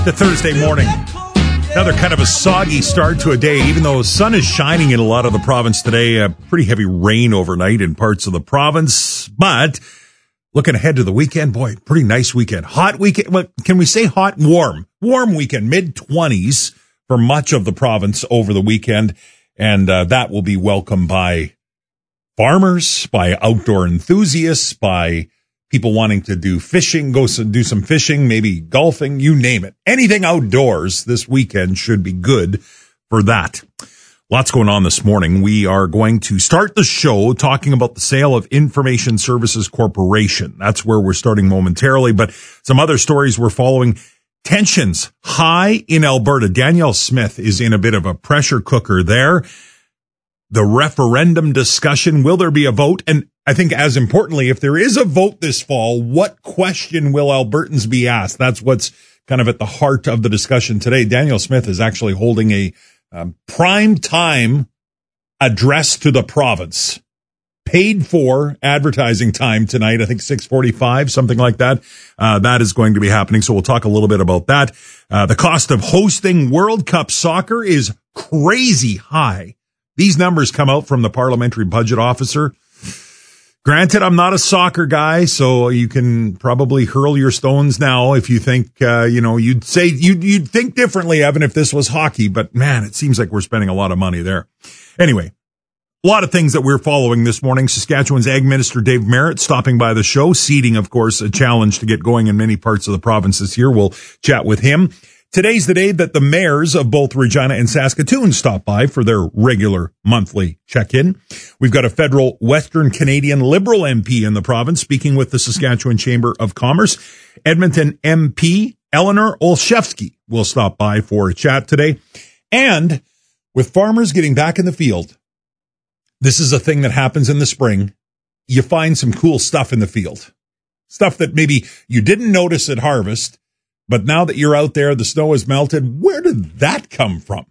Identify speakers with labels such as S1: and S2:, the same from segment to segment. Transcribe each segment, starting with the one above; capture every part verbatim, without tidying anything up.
S1: to Thursday morning. Another kind of a soggy start to a day, even though the sun is shining in a lot of the province today. Uh, pretty heavy rain overnight in parts of the province. But looking ahead to the weekend, boy, pretty nice weekend. Hot weekend. Well, can we say hot? Warm. Warm weekend. mid twenties for much of the province over the weekend. And uh, that will be welcomed by farmers, by outdoor enthusiasts, by people wanting to do fishing, go do some fishing, maybe golfing, you name it. Anything outdoors this weekend should be good for that. Lots going on this morning. We are going to start the show talking about the sale of Information Services Corporation. That's where we're starting momentarily, but some other stories we're following. Tensions high in Alberta. Danielle Smith is in a bit of a pressure cooker there. The referendum discussion, will there be a vote? And I think as importantly, if there is a vote this fall, what question will Albertans be asked? That's what's kind of at the heart of the discussion today. Danielle Smith is actually holding a um, prime time address to the province. Paid for advertising time tonight, I think six forty-five, something like that. Uh, that is going to be happening. So we'll talk a little bit about that. Uh, the cost of hosting World Cup soccer is crazy high. These numbers come out from the parliamentary budget officer. Granted, I'm not a soccer guy, so you can probably hurl your stones now if you think, uh, you know, you'd say, you'd, you'd think differently, Evan, if this was hockey. But man, it seems like we're spending a lot of money there. Anyway, a lot of things that we're following this morning. Saskatchewan's Ag Minister Dave Merritt stopping by the show. Seeding, of course, a challenge to get going in many parts of the province this year. We'll chat with him. Today's the day that the mayors of both Regina and Saskatoon stop by for their regular monthly check-in. We've got a federal Western Canadian Liberal M P in the province speaking with the Saskatchewan Chamber of Commerce. Edmonton M P Eleanor Olszewski will stop by for a chat today. And with farmers getting back in the field, this is a thing that happens in the spring. You find some cool stuff in the field. Stuff that maybe you didn't notice at harvest. But now that you're out there, the snow has melted. Where did that come from?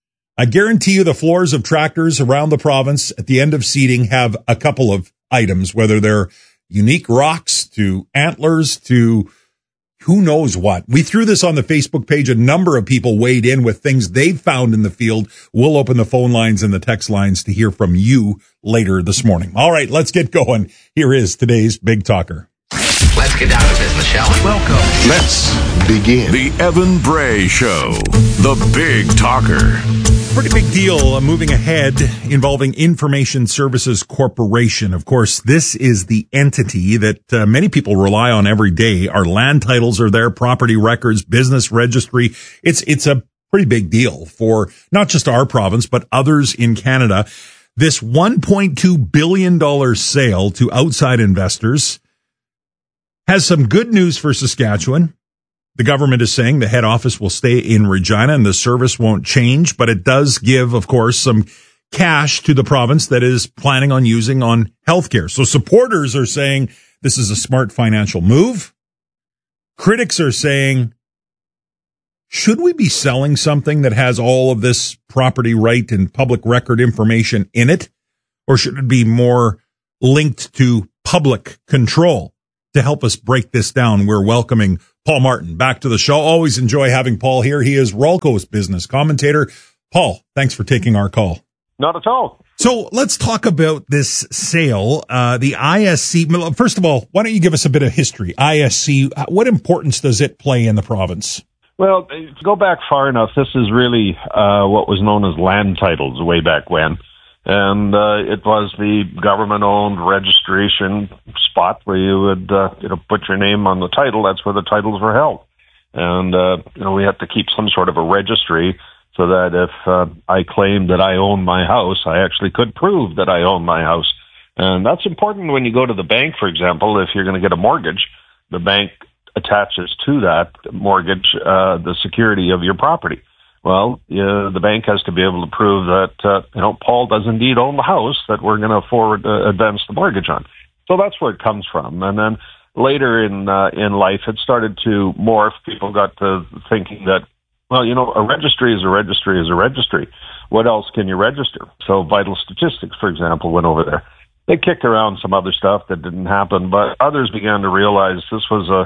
S1: I guarantee you the floors of tractors around the province at the end of seeding have a couple of items, whether they're unique rocks to antlers to who knows what. We threw this on the Facebook page. A number of people weighed in with things they've found in the field. We'll open the phone lines and the text lines to hear from you later this morning. All right, let's get going. Here is today's Big Talker.
S2: Let's get down to business, shall we?
S3: Welcome. Let's begin.
S4: The Evan Bray Show, the Big Talker.
S1: Pretty big deal uh, moving ahead involving Information Services Corporation. Of course, this is the entity that uh, many people rely on every day. Our land titles are there, property records, business registry. It's, it's a pretty big deal for not just our province, but others in Canada. This one point two billion dollars sale to outside investors has some good news for Saskatchewan. The government is saying the head office will stay in Regina and the service won't change, but it does give, of course, some cash to the province that is planning on using on healthcare. So supporters are saying this is a smart financial move. Critics are saying, should we be selling something that has all of this property right and public record information in it? Or should it be more linked to public control? To help us break this down, we're welcoming Paul Martin back to the show. Always enjoy having Paul here. He is Rolco's business commentator. Paul, thanks for taking our call.
S5: Not at all.
S1: So let's talk about this sale. Uh, the I S C, first of all, why don't you give us a bit of history? I S C, what importance does it play in the province?
S5: Well, to go back far enough, this is really uh, what was known as land titles way back when. And uh, it was the government-owned registration spot where you would, uh, you know, put your name on the title. That's where the titles were held. And, uh, you know, we had to keep some sort of a registry so that if uh, I claimed that I owned my house, I actually could prove that I owned my house. And that's important when you go to the bank, for example. If you're going to get a mortgage, the bank attaches to that mortgage uh, the security of your property. Well, uh, the bank has to be able to prove that, uh, you know, Paul does indeed own the house that we're going to forward uh, advance the mortgage on. So that's where it comes from. And then later in uh, in life, it started to morph. People got to thinking that, well, you know, a registry is a registry is a registry. What else can you register? So Vital Statistics, for example, went over there. They kicked around some other stuff that didn't happen, but others began to realize this was a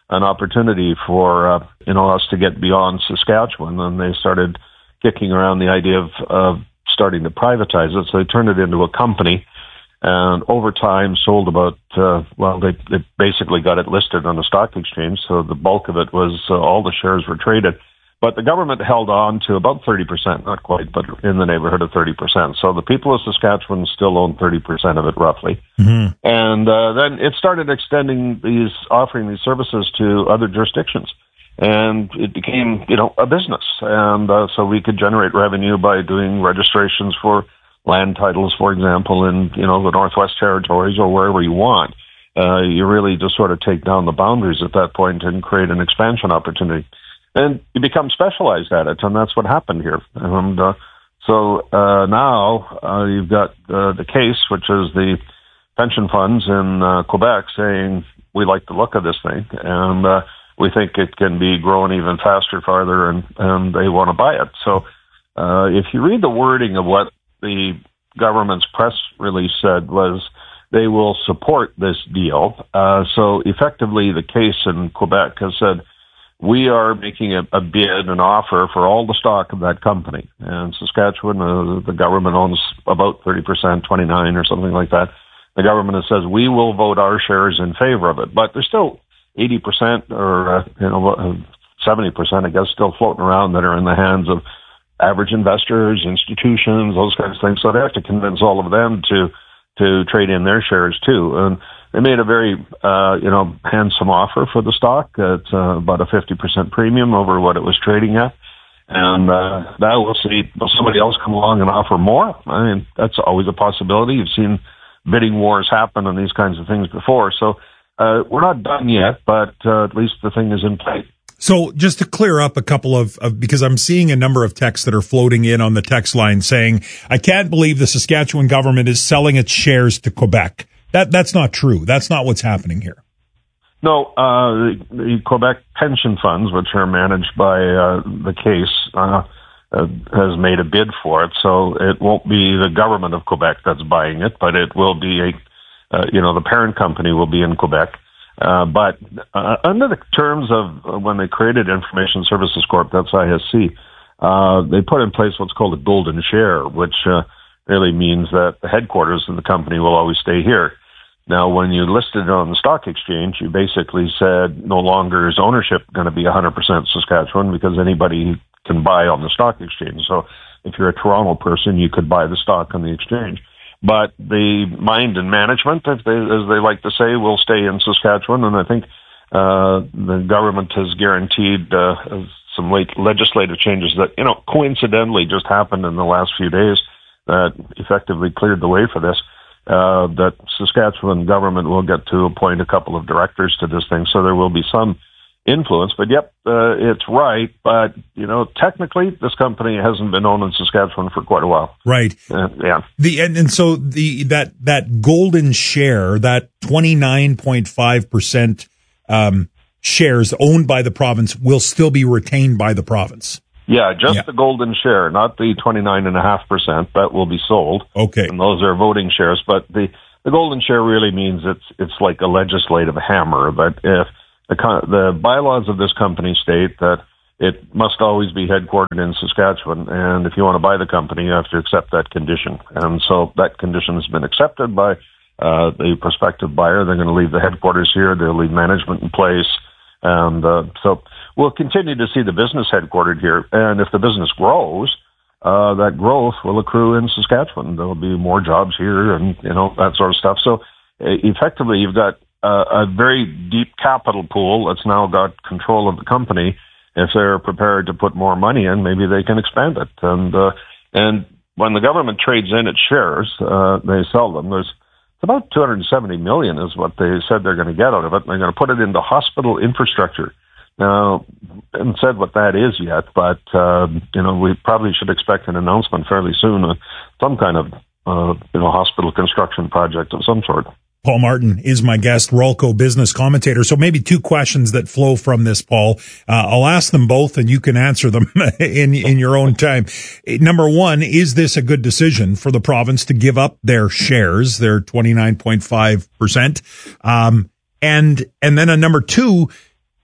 S5: an opportunity for, uh, you know, us to get beyond Saskatchewan, and they started kicking around the idea of, of starting to privatize it. So they turned it into a company, and over time sold about, uh, well, they, they basically got it listed on the stock exchange, so the bulk of it was, uh, all the shares were traded. But the government held on to about thirty percent, not quite, but in the neighborhood of thirty percent. So the people of Saskatchewan still own thirty percent of it, roughly. Mm-hmm. And uh, then it started extending these, offering these services to other jurisdictions. And it became, you know, a business. And uh, so we could generate revenue by doing registrations for land titles, for example, in, you know, the Northwest Territories or wherever you want. Uh, you really just sort of take down the boundaries at that point and create an expansion opportunity. And you become specialized at it, and that's what happened here. And uh, so uh, now uh, you've got uh, the case, which is the pension funds in uh, Quebec saying, we like the look of this thing, and uh, we think it can be grown even faster, farther, and, and they want to buy it. So uh, if you read the wording of what the government's press release said was they will support this deal. Uh, so effectively the case in Quebec has said, we are making a, a bid, an offer for all the stock of that company. And Saskatchewan, uh, the government owns about thirty percent, twenty-nine or something like that. The government says, we will vote our shares in favor of it. But there's still eighty percent or, uh, you know, seventy percent, I guess, still floating around that are in the hands of average investors, institutions, those kinds of things. So they have to convince all of them to, to trade in their shares too. And they made a very, uh, you know, handsome offer for the stock at uh, about a fifty percent premium over what it was trading at. And uh, now we'll see, will somebody else come along and offer more? I mean, that's always a possibility. You've seen bidding wars happen on these kinds of things before. So uh, we're not done yet, but uh, at least the thing is in play.
S1: So just to clear up a couple of, of, because I'm seeing a number of texts that are floating in on the text line saying, I can't believe the Saskatchewan government is selling its shares to Quebec. That That's not true. That's not what's happening here.
S5: No, uh, the, the Quebec pension funds, which are managed by uh, the case, uh, uh, has made a bid for it. So it won't be the government of Quebec that's buying it, but it will be a, uh, you know, the parent company will be in Quebec. Uh, but uh, under the terms of uh, when they created Information Services Corp, that's I S C, uh, they put in place what's called a golden share, which uh, really means that the headquarters of the company will always stay here. Now, when you listed it on the stock exchange, you basically said no longer is ownership going to be one hundred percent Saskatchewan because anybody can buy on the stock exchange. So if you're a Toronto person, you could buy the stock on the exchange. But the mind and management, if they, as they like to say, will stay in Saskatchewan. And I think uh, the government has guaranteed uh, some late legislative changes that, you know, coincidentally just happened in the last few days that effectively cleared the way for this. Uh, that Saskatchewan government will get to appoint a couple of directors to this thing, so there will be some influence. But yep, uh, it's right. But you know, technically, this company hasn't been owned in Saskatchewan for quite a while.
S1: Right.
S5: Uh, yeah.
S1: The and, and so the that that golden share, that twenty-nine point five percent um, shares owned by the province, will still be retained by the province.
S5: Yeah, just
S1: yeah.
S5: the golden share, not the twenty-nine point five percent. That will be sold.
S1: Okay.
S5: And those are voting shares. But the, the golden share really means it's it's like a legislative hammer. But if the, the bylaws of this company state that it must always be headquartered in Saskatchewan, and if you want to buy the company, you have to accept that condition. And so that condition has been accepted by uh, the prospective buyer. They're going to leave the headquarters here. They'll leave management in place. And uh, so we'll continue to see the business headquartered here. And if the business grows, uh, that growth will accrue in Saskatchewan. There'll be more jobs here and, you know, that sort of stuff. So uh, effectively, you've got uh, a very deep capital pool that's now got control of the company. If they're prepared to put more money in, maybe they can expand it. And, uh, and when the government trades in its shares, uh, they sell them. There's It's about two hundred seventy million dollars is what they said they're going to get out of it. They're going to put it into hospital infrastructure. Now, I haven't said what that is yet, but, uh, you know, we probably should expect an announcement fairly soon of some kind of, uh, you know, hospital construction project of some sort.
S1: Paul Martin is my guest, Ralco business commentator. So maybe two questions that flow from this, Paul. Uh, I'll ask them both and you can answer them in, in your own time. Number one, is this a good decision for the province to give up their shares, their twenty-nine point five percent? Um, and, and then a number two,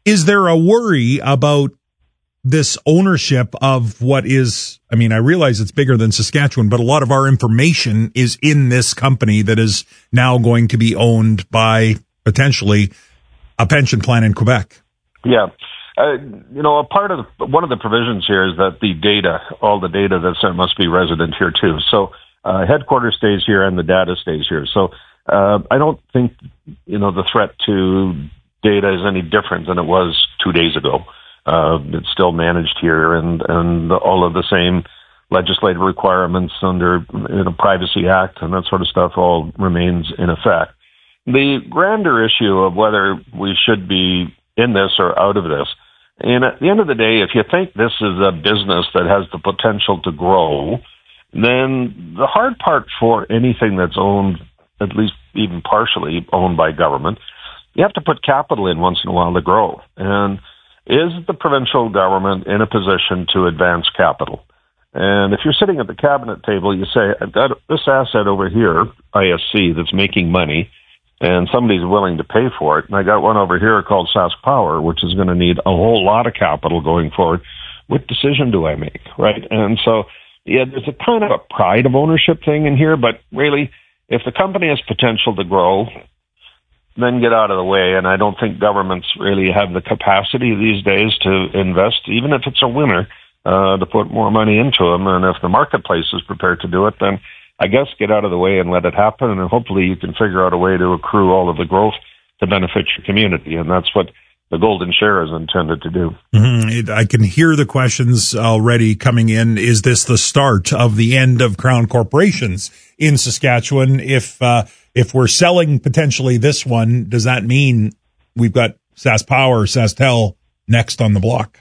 S1: Is there a worry about this ownership of what is, I mean, I realize it's bigger than Saskatchewan, but a lot of our information is in this company that is now going to be owned by potentially a pension plan in Quebec?
S5: Yeah. Uh, you know, a part of the, one of the provisions here is that the data, all the data that's there must be resident here too. So uh, headquarters stays here and the data stays here. So uh, I don't think, you know, the threat to data is any different than it was two days ago. Uh, it's still managed here, and, and all of the same legislative requirements under you know, Privacy Act and that sort of stuff all remains in effect. The grander issue of whether we should be in this or out of this, and at the end of the day, if you think this is a business that has the potential to grow, then the hard part for anything that's owned, at least even partially owned by government, you have to put capital in once in a while to grow. And is the provincial government in a position to advance capital? And if you're sitting at the cabinet table, you say, I've got this asset over here, I S C, that's making money, and somebody's willing to pay for it. And I got one over here called SaskPower, which is going to need a whole lot of capital going forward. What decision do I make, right? And so, yeah, there's a kind of a pride of ownership thing in here, but really, if the company has potential to grow, then get out of the way. And I don't think governments really have the capacity these days to invest, even if it's a winner, uh, to put more money into them. And if the marketplace is prepared to do it, then I guess get out of the way and let it happen. And hopefully you can figure out a way to accrue all of the growth to benefit your community. And that's what the golden share is intended to do.
S1: Mm-hmm. It, I can hear the questions already coming in. Is this the start of the end of Crown corporations in Saskatchewan? If, uh, If we're selling potentially this one, does that mean we've got SaskPower, SaskTel next on the block?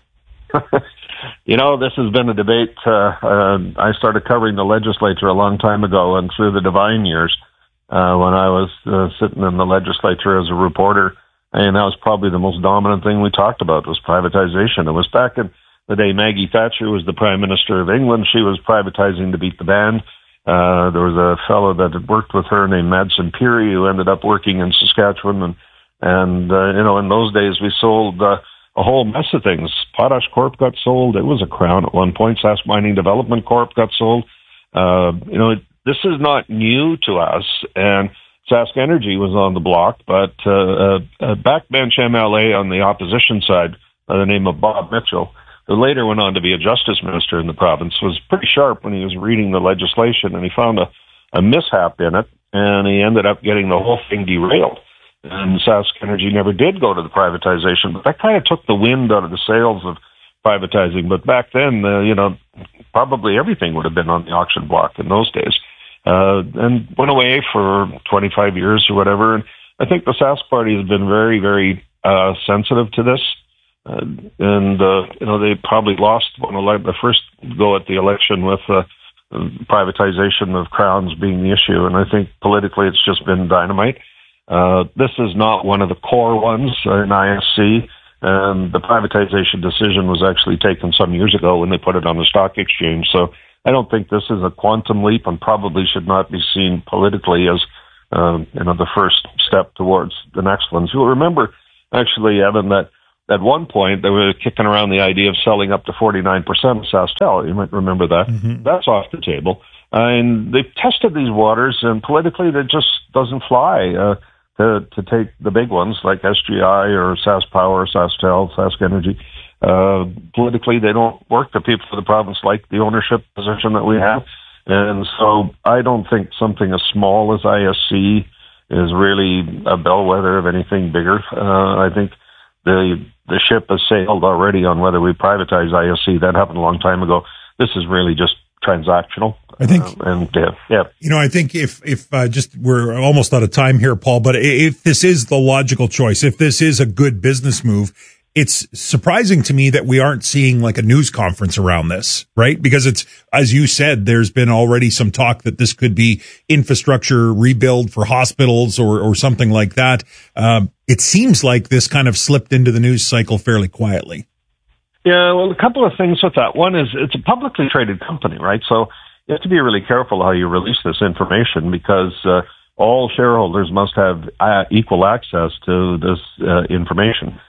S5: You know, this has been a debate. Uh, uh, I started covering the legislature a long time ago, and through the Divine years, uh, when I was uh, sitting in the legislature as a reporter, and that was probably the most dominant thing we talked about was privatization. It was back in the day Maggie Thatcher was the Prime Minister of England. She was privatizing to beat the band. Uh, there was a fellow that had worked with her named Madsen Peary who ended up working in Saskatchewan. And, and uh, you know, in those days we sold uh, a whole mess of things. Potash Corp got sold. It was a Crown at one point. Sask Mining Development Corp got sold. Uh, you know, this is not new to us. And Sask Energy was on the block, but uh, a backbench M L A on the opposition side by the name of Bob Mitchell, who later went on to be a justice minister in the province, was pretty sharp when he was reading the legislation, and he found a, a mishap in it, and he ended up getting the whole thing derailed. And Sask Energy never did go to the privatization, but that kind of took the wind out of the sails of privatizing. But back then, uh, you know, probably everything would have been on the auction block in those days, uh, and went away for twenty-five years or whatever. And I think the Sask Party has been very, very uh, sensitive to this. Uh, and, uh, you know, they probably lost one ele- the first go at the election with uh, privatization of Crowns being the issue. And I think politically it's just been dynamite. Uh, this is not one of the core ones in I S C. And the privatization decision was actually taken some years ago when they put it on the stock exchange. So I don't think this is a quantum leap and probably should not be seen politically as, uh, you know, the first step towards the next ones. You'll remember, actually, Evan, that at one point, they were kicking around the idea of selling up to forty-nine percent of SaskTel. You might remember that. Mm-hmm. That's off the table. And they've tested these waters, and politically, that just doesn't fly uh, to, to take the big ones like S G I or SaskPower, SaskTel, Sask Energy. Uh, politically, they don't work. The people of the province like the ownership position that we have. And so I don't think something as small as I S C is really a bellwether of anything bigger. Uh, I think the the ship has sailed already on whether we privatize I S C. That happened a long time ago. This is really just transactional.
S1: I think,
S5: uh, and uh, yeah,
S1: you know, I think if if uh, just we're almost out of time here, Paul. But if this is the logical choice, if this is a good business move, it's surprising to me that we aren't seeing like a news conference around this, right? Because it's, as you said, there's been already some talk that this could be infrastructure rebuild for hospitals or, or something like that. Um, it seems like this kind of slipped into the news cycle fairly quietly.
S5: Yeah, well, a couple of things with that. One is it's a publicly traded company, right? So you have to be really careful how you release this information because uh, all shareholders must have uh, equal access to this uh, information.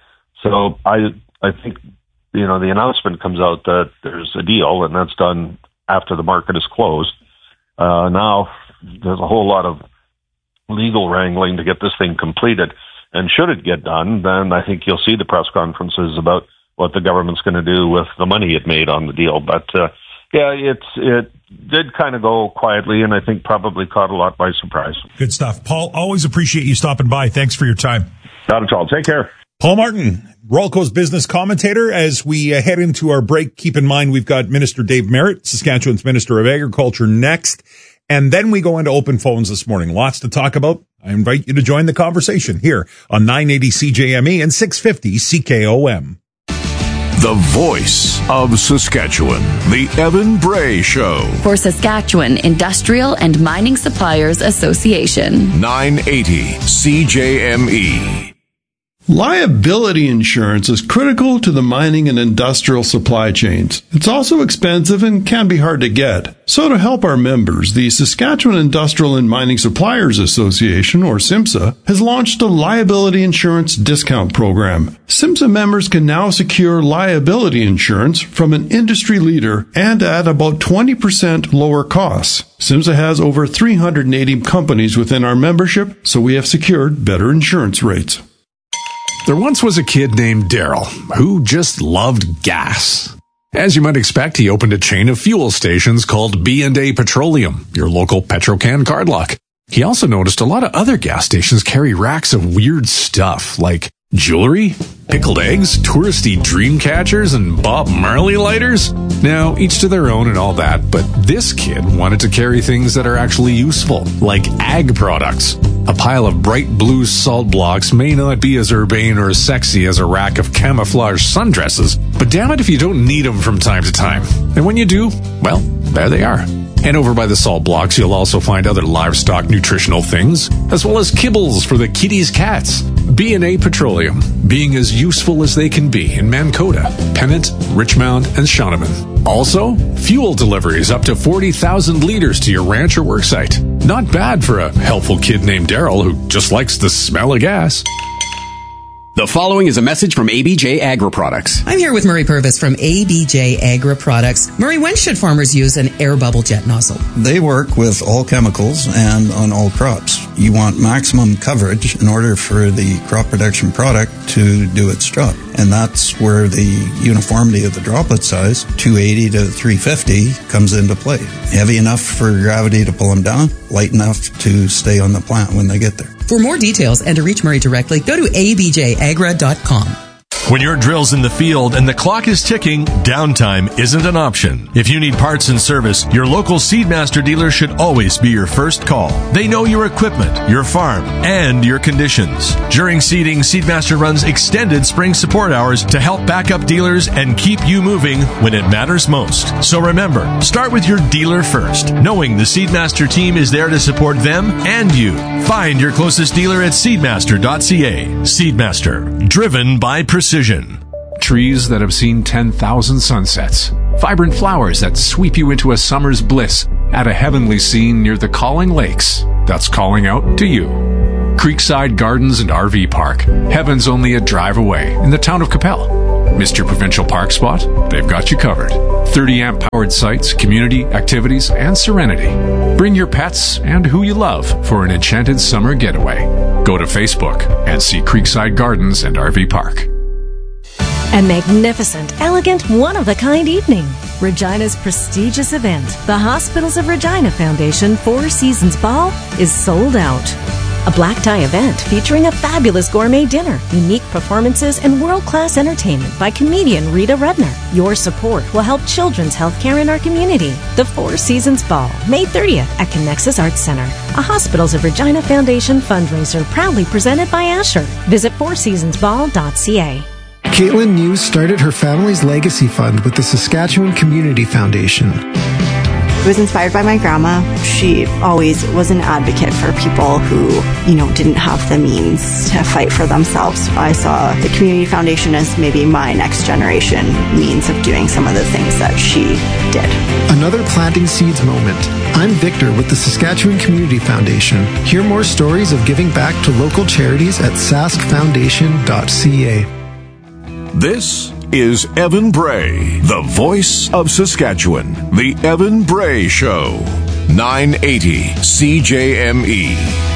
S5: So I I think, you know, the announcement comes out that there's a deal, and that's done after the market is closed. Uh, now there's a whole lot of legal wrangling to get this thing completed. And should it get done, then I think you'll see the press conferences about what the government's going to do with the money it made on the deal. But, uh, yeah, it's it did kind of go quietly, and I think probably caught a lot by surprise.
S1: Good stuff. Paul, always appreciate you stopping by. Thanks for your time.
S5: Not at all. Take care.
S1: Paul Martin, Royalco's business commentator. As we uh, head into our break, keep in mind we've got Minister Dave Merritt, Saskatchewan's Minister of Agriculture, next. And then we go into open phones this morning. Lots to talk about. I invite you to join the conversation here on nine eighty C J M E and six fifty C K O M.
S4: The voice of Saskatchewan, the Evan Bray Show.
S6: For Saskatchewan Industrial and Mining Suppliers Association.
S4: nine eighty C J M E.
S7: Liability insurance is critical to the mining and industrial supply chains. It's also expensive and can be hard to get. So to help our members, the Saskatchewan Industrial and Mining Suppliers Association, or SIMSA, has launched a liability insurance discount program. SIMSA members can now secure liability insurance from an industry leader and at about twenty percent lower costs. SIMSA has over three hundred eighty companies within our membership, so we have secured better insurance rates.
S8: There once was a kid named Daryl who just loved gas. As you might expect, he opened a chain of fuel stations called B and A Petroleum, your local Petrocan card lock. He also noticed a lot of other gas stations carry racks of weird stuff like jewelry, pickled eggs, touristy dream catchers, and Bob Marley lighters. Now, each to their own and all that, but this kid wanted to carry things that are actually useful, like ag products. A pile of bright blue salt blocks may not be as urbane or as sexy as a rack of camouflage sundresses, but damn it if you don't need them from time to time. And when you do, well, there they are. And over by the salt blocks, you'll also find other livestock nutritional things, as well as kibbles for the kitties' cats. B and A Petroleum, being as useful as they can be in Mankota, Pennant, Richmond, and Shaunavon. Also, fuel deliveries up to forty thousand liters to your ranch or worksite. Not bad for a helpful kid named Daryl who just likes the smell of gas.
S9: The following is a message from A B J Agri-Products.
S10: I'm here with Murray Purvis from A B J Agri-Products. Murray, when should farmers use an air bubble jet nozzle?
S11: They work with all chemicals and on all crops. You want maximum coverage in order for the crop protection product to do its job. And that's where the uniformity of the droplet size, two eighty to three fifty, comes into play. Heavy enough for gravity to pull them down, light enough to stay on the plant when they get there.
S10: For more details and to reach Murray directly, go to a b j agra dot com.
S12: When your drill's in the field and the clock is ticking, downtime isn't an option. If you need parts and service, your local Seedmaster dealer should always be your first call. They know your equipment, your farm, and your conditions. During seeding, Seedmaster runs extended spring support hours to help back up dealers and keep you moving when it matters most. So remember, start with your dealer first, knowing the Seedmaster team is there to support them and you. Find your closest dealer at seedmaster dot c a. Seedmaster, driven by precision.
S8: Trees that have seen ten thousand sunsets. Vibrant flowers that sweep you into a summer's bliss at a heavenly scene near the Calling Lakes that's calling out to you. Creekside Gardens and R V Park. Heaven's only a drive away in the town of Capel. Missed your provincial park spot? They've got you covered. thirty amp powered sites, community, activities, and serenity. Bring your pets and who you love for an enchanted summer getaway. Go to Facebook and see Creekside Gardens and R V Park.
S13: A magnificent, elegant, one-of-a-kind evening. Regina's prestigious event, the Hospitals of Regina Foundation Four Seasons Ball, is sold out. A black tie event featuring a fabulous gourmet dinner, unique performances, and world-class entertainment by comedian Rita Rudner. Your support will help children's health care in our community. The Four Seasons Ball, May thirtieth at Connexus Arts Center, a Hospitals of Regina Foundation fundraiser proudly presented by Asher. Visit four seasons ball dot c a.
S14: Caitlin News started her family's legacy fund with the Saskatchewan Community Foundation.
S15: I was inspired by my grandma. She always was an advocate for people who, you know, didn't have the means to fight for themselves. I saw the Community Foundation as maybe my next generation means of doing some of the things that she did.
S14: Another planting seeds moment. I'm Victor with the Saskatchewan Community Foundation. Hear more stories of giving back to local charities at sask foundation dot c a.
S4: This is Evan Bray, the voice of Saskatchewan. The Evan Bray Show. nine eighty C J M E.